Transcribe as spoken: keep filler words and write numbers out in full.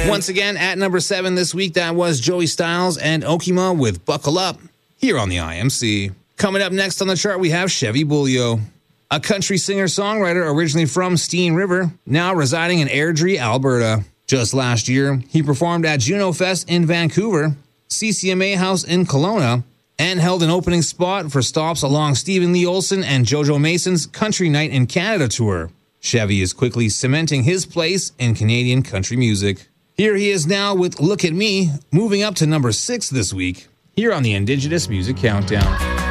Once again, at number seven this week, that was Joey Styles and Okima with Buckle Up, here on the I M C. Coming up next on the chart, we have Chevy Bulio, a country singer-songwriter originally from Steen River, now residing in Airdrie, Alberta. Just last year, he performed at Juno Fest in Vancouver, C C M A House in Kelowna, and held an opening spot for stops along Stephen Lee Olson and JoJo Mason's Country Night in Canada tour. Chevy is quickly cementing his place in Canadian country music. Here he is now with Look at Me, moving up to number six this week, here on the Indigenous Music Countdown.